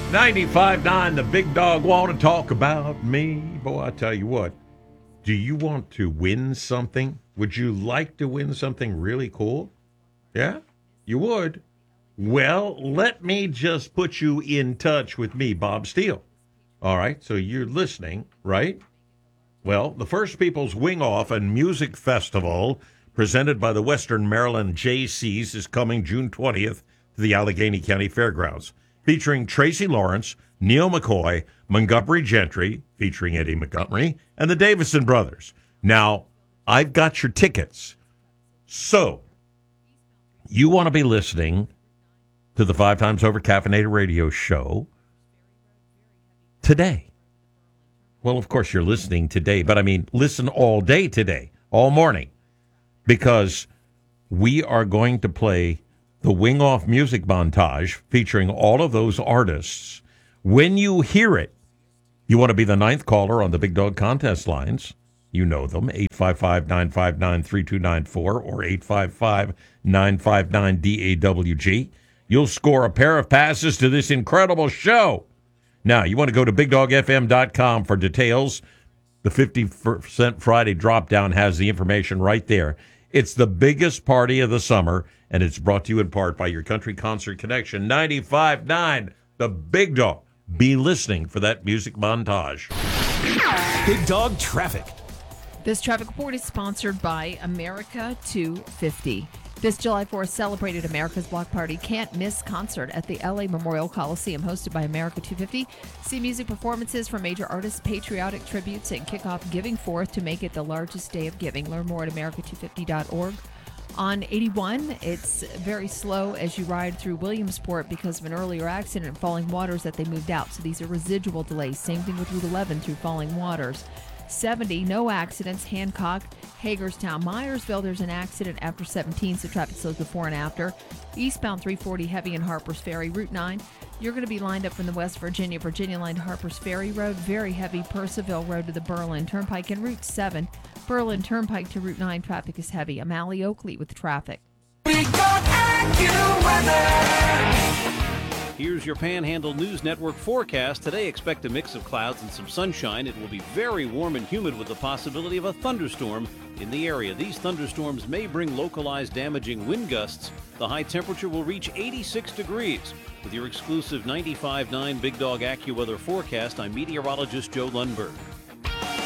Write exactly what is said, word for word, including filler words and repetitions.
ninety-five point nine, the big dog want to talk about me. Boy, I tell you what, do you want to win something? Would you like to win something really cool? Yeah, you would. Well, let me just put you in touch with me, Bob Steele. All right, so you're listening, right? Well, the First People's Wing Off and Music Festival, presented by the Western Maryland J Cs, is coming June twentieth to the Allegheny County Fairgrounds, featuring Tracy Lawrence, Neil McCoy, Montgomery Gentry, featuring Eddie Montgomery, and the Davison Brothers. Now, I've got your tickets. So, you want to be listening to the Five Times Over Caffeinated Radio Show today. Well, of course, you're listening today, but I mean, listen all day today, all morning, because we are going to play the Wing Off music montage featuring all of those artists. When you hear it, you want to be the ninth caller on the Big Dog contest lines. You know them, eight five five, nine five nine, three two nine four or eight five five, nine five nine, D A W G. You'll score a pair of passes to this incredible show. Now, you want to go to big dog f m dot com for details. The fifty percent Friday drop-down has the information right there. It's the biggest party of the summer, and it's brought to you in part by your Country Concert Connection, ninety-five point nine, the Big Dog. Be listening for that music montage. Big Dog Traffic. This traffic report is sponsored by America two fifty. This July fourth celebrated America's Block Party Can't Miss concert at the L A Memorial Coliseum, hosted by America two fifty. See music performances from major artists, patriotic tributes, and kick off Giving Forth to make it the largest day of giving. Learn more at america two fifty dot org. On eighty-one, it's very slow as you ride through Williamsport because of an earlier accident at Falling Waters that they moved out. So these are residual delays. Same thing with Route eleven through Falling Waters. seventy, no accidents. Hancock, Hagerstown, Myersville, there's an accident after seventeen, so traffic slows before and after. Eastbound three forty, heavy in Harpers Ferry. Route nine, you're going to be lined up from the West Virginia, Virginia line to Harpers Ferry Road. Very heavy, Percival Road to the Berlin Turnpike. And Route seven, Berlin Turnpike to Route nine, traffic is heavy. I'm Allie Oakley with traffic. Here's your Panhandle News Network forecast. Today, expect a mix of clouds and some sunshine. It will be very warm and humid with the possibility of a thunderstorm in the area. These thunderstorms may bring localized damaging wind gusts. The high temperature will reach eighty-six degrees. With your exclusive ninety-five point nine Big Dog AccuWeather forecast, I'm meteorologist Joe Lundberg.